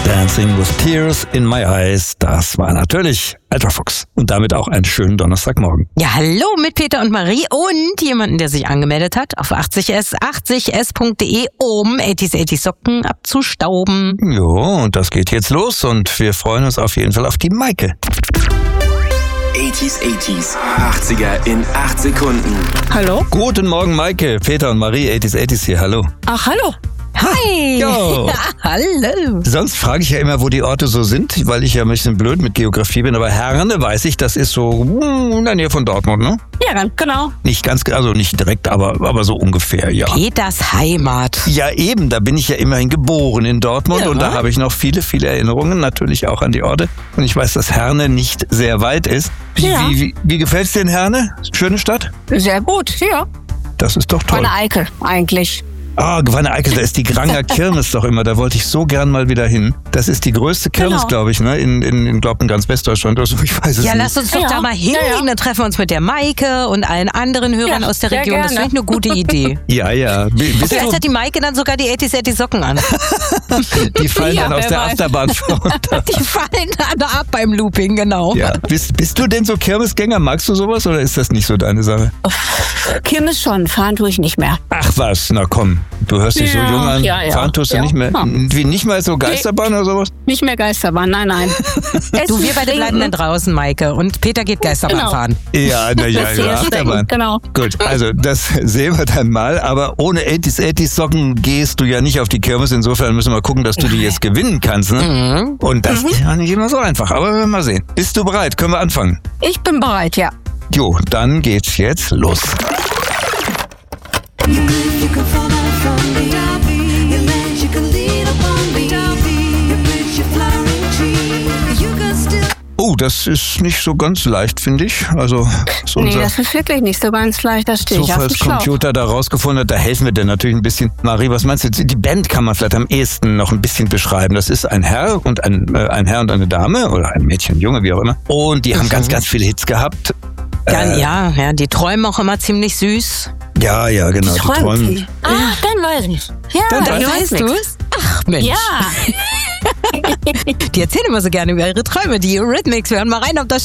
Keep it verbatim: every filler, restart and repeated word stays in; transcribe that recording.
Dancing with Tears in My Eyes, das war natürlich Ultrafox. Und damit auch einen schönen Donnerstagmorgen. Ja, hallo mit Peter und Marie und jemanden, der sich angemeldet hat auf achtzig s, achtzig s punkt de, um achtziger achtzig Socken abzustauben. Jo, und das geht jetzt los und wir freuen uns auf jeden Fall auf die Maike. achtziger achtziger, achtziger in acht Sekunden. Hallo? Guten Morgen, Maike, Peter und Marie, achtziger achtziger hier, hallo. Ach, hallo. Hi! Jo. Ja, hallo! Sonst frage ich ja immer, wo die Orte so sind, weil ich ja ein bisschen blöd mit Geografie bin, aber Herne weiß ich, das ist so hm, in der Nähe von Dortmund, ne? Ja, ganz genau. Nicht ganz, also nicht direkt, aber, aber so ungefähr, ja. Peters Heimat. Ja eben, da bin ich ja immerhin geboren in Dortmund Ja, und da wa? habe ich noch viele, viele Erinnerungen, natürlich auch an die Orte. Und ich weiß, dass Herne nicht sehr weit ist. Wie, Ja. wie, wie, wie gefällt es dir in Herne? Schöne Stadt? Sehr gut, ja. Das ist doch toll. Meine Eike, eigentlich. Ah, Wanne-Eickel, da ist die Granger Kirmes doch immer, da wollte ich so gern mal wieder hin. Das ist die größte Kirmes, Genau. glaube ich, ne? In, in, in glaube in ganz Westdeutschland oder so, ich weiß es Ja, nicht. lass uns doch Ja, da mal hingehen, ja, ja. dann treffen wir uns mit der Maike und allen anderen Hörern Ja, aus der sehr Region. Das gerne. finde ich eine gute Idee. Ja, ja. B- Bist Vielleicht du, hat die Maike dann sogar die achtziger achtzig Socken an. die fallen Ja, dann aus wer der weiß. Achterbahn runter. Die fallen dann ab beim Looping, genau. Ja. Bist, bist du denn so Kirmesgänger? Magst du sowas oder ist das nicht so deine Sache? Kirmes schon, fahren tue ich nicht mehr. Ach was, na komm, du hörst dich Ja, so jung an. ja, ja. Fahren tust du Ja. nicht mehr. Ja. Wie, nicht mal so Geisterbahn oder sowas? Nicht mehr Geisterbahn, nein, nein. Du, wir beide bleiben dann draußen, Maike. Und Peter geht Geisterbahn Genau. fahren. Ja, na ja, Das ja, hier Achterbahn. stecken, genau. Gut, also das sehen wir dann mal. Aber ohne achtziger achtzig Socken gehst du ja nicht auf die Kirmes. Insofern müssen wir gucken, dass du die jetzt gewinnen kannst. Ne? Und das ist ja nicht immer so einfach. Aber wir werden mal sehen. Bist du bereit? Können wir anfangen? Ich bin bereit, ja. Jo, dann geht's jetzt los. You can fall down from the ivy, your legs you can lean upon the ivy, you reach your flowering tree, you can still. Oh, das ist nicht so ganz leicht, finde ich. Also so Nee, unser das ist wirklich nicht so ganz leicht, da stehe ich auf dem Schlauch. Zufallscomputer da rausgefunden hat, da helfen wir dir natürlich ein bisschen. Marie, was meinst du? Die Band kann man vielleicht am ehesten noch ein bisschen beschreiben. Das ist ein Herr und ein, äh, ein Herr und eine Dame oder ein Mädchen, Junge, wie auch immer. Und die haben ganz, ganz viele Hits gehabt. Dann, Äh, ja, ja, die träumen auch immer ziemlich süß. Ja, ja, genau. Die Träumt träumen. sie? Ah, dann weiß ich. Ja, Dann dann Weißt weiß du ich's. es? Ach Mensch. Ja. Die erzählen immer so gerne über ihre Träume, die Eurythmics. Wir hören mal rein, ob das